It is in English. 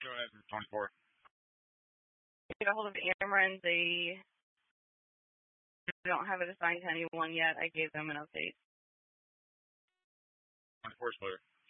Go ahead. 24. Get a hold of Ameren. They don't have it assigned to anyone yet. I gave them an update. 24 is clear.